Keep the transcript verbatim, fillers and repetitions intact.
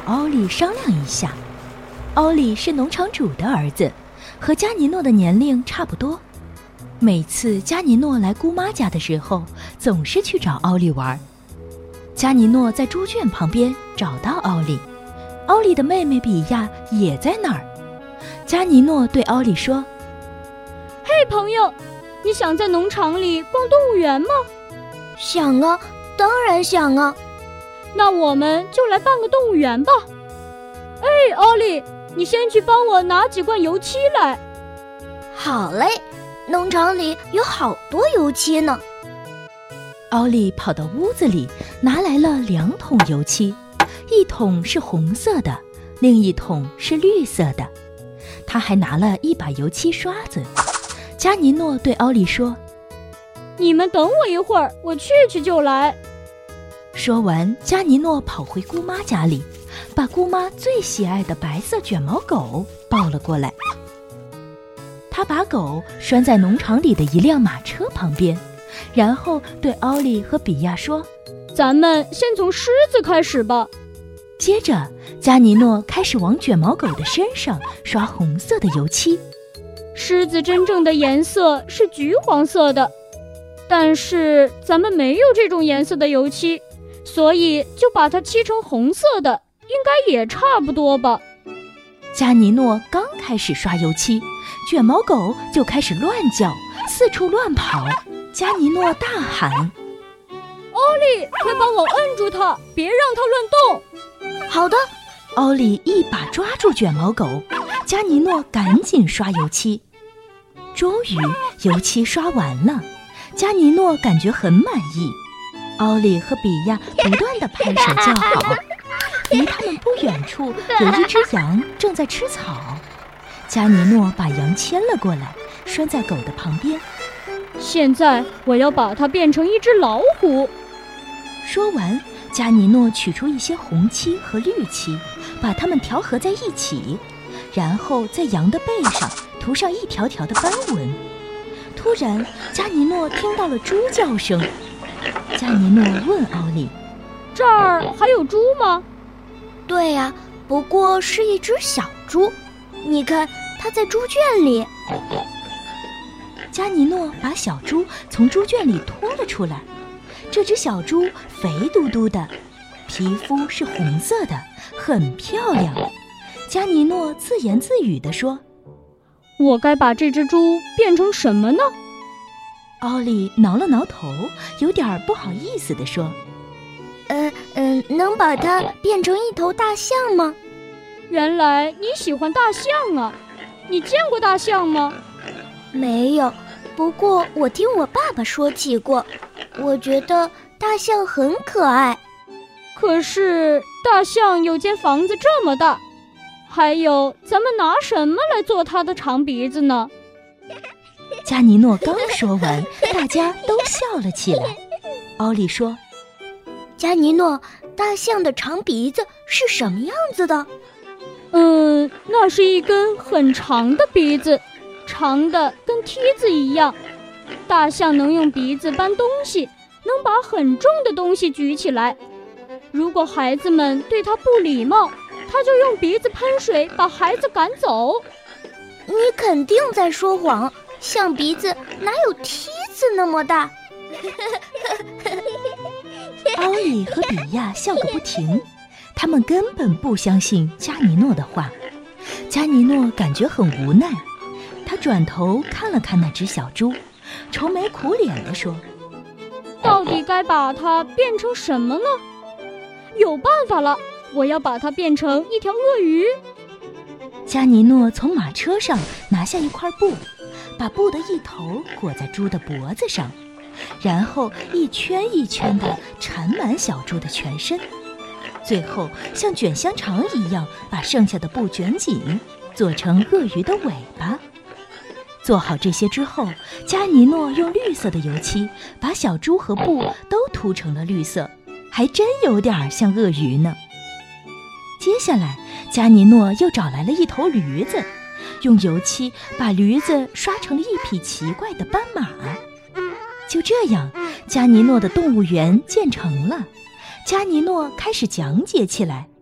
奥利商量一下。奥利是农场主的儿子，和加尼诺的年龄差不多。每次加尼诺来姑妈家的时候，总是去找奥利玩。加尼诺在猪圈旁边找到奥利，奥利的妹妹比亚也在那儿。加尼诺对奥利说： 嘿，朋友，你想在农场里逛动物园吗？ 想啊，当然想啊。 那我们就来办个动物园吧。哎，奥利，你先去帮我拿几罐油漆来。 好嘞，农场里有好多油漆呢。 奥利跑到屋子里，拿来了两桶油漆，一桶是红色的，另一桶是绿色的。他还拿了一把油漆刷子。加尼诺对奥利说： 你们等我一会儿，我去去就来。 说完，加尼诺跑回姑妈家里，把姑妈最喜爱的白色卷毛狗抱了过来。他把狗拴在农场里的一辆马车旁边，然后对奥利和比亚说： 咱们先从狮子开始吧。 接着，加尼诺开始往卷毛狗的身上刷红色的油漆。 狮子真正的颜色是橘黄色的，但是咱们没有这种颜色的油漆，所以就把它漆成红色的，应该也差不多吧。 加尼诺刚开始刷油漆，卷毛狗就开始乱叫，四处乱跑。加尼诺大喊： 奥利，快帮我摁住它，别让它乱动。 好的。 奥利一把抓住卷毛狗，加尼诺赶紧刷油漆。终于油漆刷完了，加尼诺感觉很满意。奥利和比亚不断地拍手叫好。离他们不远处有一只羊正在吃草，加尼诺把羊牵了过来，拴在狗的旁边。 现在我要把它变成一只老虎。 说完，加尼诺取出一些红漆和绿漆，把它们调和在一起，然后在羊的背上涂上一条条的斑纹。突然，加尼诺听到了猪叫声。加尼诺问奥利： 这儿还有猪吗？ 对呀，不过是一只小猪。你看，它在猪圈里。 加尼诺把小猪从猪圈里拖了出来。这只小猪肥嘟嘟的，皮肤是红色的，很漂亮。加尼诺自言自语地说： 我该把这只猪变成什么呢？ 奥利挠了挠头，有点不好意思地说： 嗯嗯，能把它变成一头大象吗？ 原来你喜欢大象啊！你见过大象吗？ 没有，不过我听我爸爸说起过。我觉得大象很可爱。 可是大象有间房子这么大，还有咱们拿什么来做它的长鼻子呢？ 加尼诺刚说完，大家都笑了起来。奥利说： 加尼诺，大象的长鼻子是什么样子的？ 嗯，那是一根很长的鼻子，长的跟梯子一样。大象能用鼻子搬东西，能把很重的东西举起来。如果孩子们对它不礼貌，它就用鼻子喷水把孩子赶走。 你肯定在说谎，象鼻子哪有梯子那么大？ 奥利和比亚笑个不停，他们根本不相信加尼诺的话。加尼诺感觉很无奈，他转头看了看那只小猪，愁眉苦脸地说： 到底该把它变成什么呢？有办法了，我要把它变成一条鳄鱼。 加尼诺从马车上拿下一块布，把布的一头裹在猪的脖子上，然后一圈一圈地缠满小猪的全身，最后像卷香肠一样把剩下的布卷紧，做成鳄鱼的尾巴。做好这些之后，加尼诺用绿色的油漆把小猪和布都涂成了绿色，还真有点像鳄鱼呢。接下来，加尼诺又找来了一头驴子，用油漆把驴子刷成了一匹奇怪的斑马。就这样，加尼诺的动物园建成了。加尼诺开始讲解起来。